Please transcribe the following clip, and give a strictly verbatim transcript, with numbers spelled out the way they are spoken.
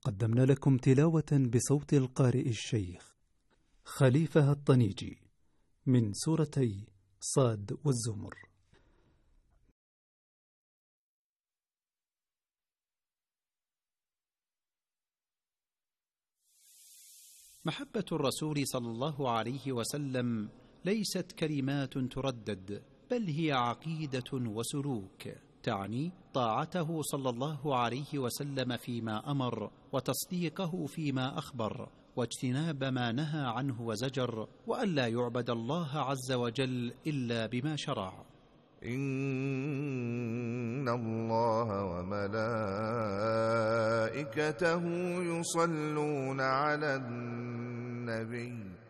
قدمنا لكم تلاوة بصوت القارئ الشيخ خليفة الطنيجي من سورتي صاد والزمر. محبة الرسول صلى الله عليه وسلم ليست كلمات تردد، بل هي عقيدة وسلوك، تعني طاعته صلى الله عليه وسلم فيما أمر، وتصديقه فيما أخبر، واجتناب ما نهى عنه وزجر، وألا يعبد الله عز وجل إلا بما شرع. إن الله وملائكته يصلون على النبي